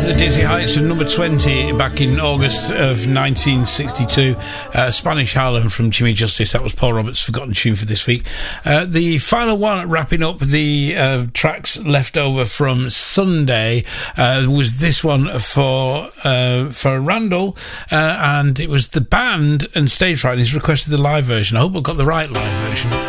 to the dizzy heights of number 20 back in August of 1962. Spanish Harlem from Jimmy Justice. That was Paul Roberts' forgotten tune for this week. The final one, wrapping up the tracks left over from Sunday, was this one for Randall, and it was the band and stage fright. He's requested the live version. I hope I've got the right live version